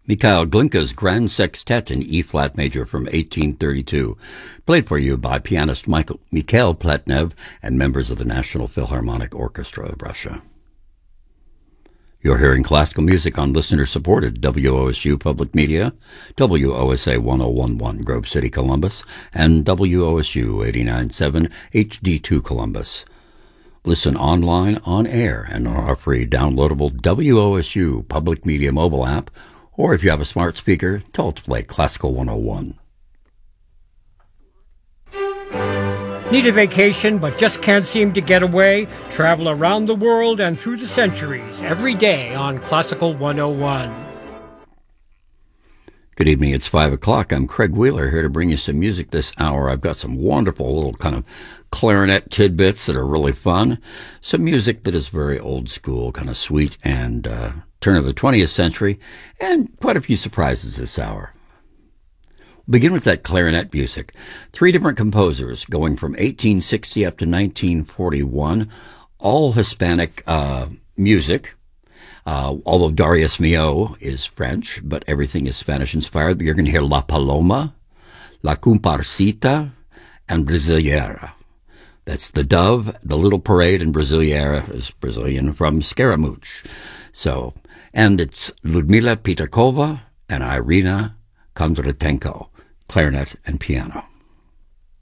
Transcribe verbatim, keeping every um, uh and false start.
Mikhail Glinka's Grand Sextet in E-flat major from eighteen thirty-two, played for you by pianist Michael, Mikhail Pletnev and members of the National Philharmonic Orchestra of Russia. You're hearing classical music on listener-supported W O S U Public Media, W O S A ten eleven Grove City, Columbus, and W O S U eighty-nine point seven H D two Columbus. Listen online, on air, and on our free downloadable W O S U Public Media mobile app, or if you have a smart speaker, tell it to play Classical one oh one. Need a vacation but just can't seem to get away? Travel around the world and through the centuries every day on Classical one oh one. Good evening, it's five o'clock. I'm Craig Wheeler here to bring you some music this hour. I've got some wonderful little kind of clarinet tidbits that are really fun. Some music that is very old school, kind of sweet and uh, turn of the twentieth century, and quite a few surprises this hour. We'll begin with that clarinet music. Three different composers going from eighteen sixty up to nineteen forty-one, all Hispanic uh, music. Uh, although Darius Milhaud is French, but everything is Spanish-inspired. You're going to hear La Paloma, La Comparsita, and Brasileira. That's the Dove, the Little Parade, and Brasileira is Brazilian from Scaramouche. So, and it's Ludmila Pitarkova and Irina Kondratenko, clarinet and piano.